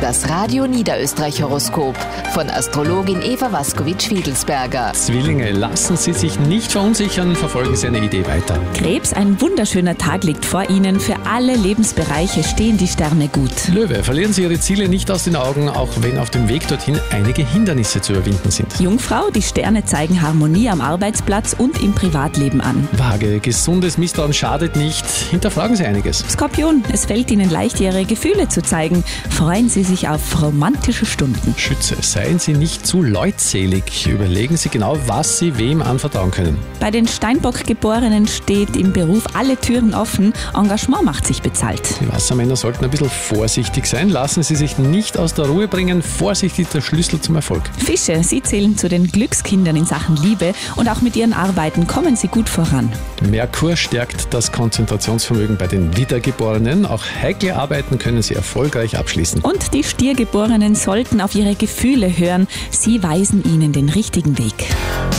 Das Radio Niederösterreich Horoskop von Astrologin Eva Waskowitsch-Fiedelsberger. Zwillinge, lassen Sie sich nicht verunsichern, verfolgen Sie eine Idee weiter. Krebs, ein wunderschöner Tag liegt vor Ihnen. Für alle Lebensbereiche stehen die Sterne gut. Löwe, verlieren Sie Ihre Ziele nicht aus den Augen, auch wenn auf dem Weg dorthin einige Hindernisse zu überwinden sind. Jungfrau, die Sterne zeigen Harmonie am Arbeitsplatz und im Privatleben an. Waage, gesundes Misstrauen schadet nicht. Hinterfragen Sie einiges. Skorpion, es fällt Ihnen leicht, Ihre Gefühle zu zeigen. Freuen Sie sich auf romantische Stunden. Schütze, seien Sie nicht zu leutselig. Überlegen Sie genau, was Sie wem anvertrauen können. Bei den Steinbock-Geborenen steht im Beruf alle Türen offen. Engagement macht sich bezahlt. Die Wassermänner sollten ein bisschen vorsichtig sein. Lassen Sie sich nicht aus der Ruhe bringen. Vorsichtig der Schlüssel zum Erfolg. Fische, Sie zählen zu den Glückskindern in Sachen Liebe und auch mit Ihren Arbeiten kommen Sie gut voran. Merkur stärkt das Konzentrationsvermögen bei den Wiedergeborenen. Auch heikle Arbeiten können Sie erfolgreich abschließen. Und die Stiergeborenen sollten auf ihre Gefühle hören. Sie weisen ihnen den richtigen Weg.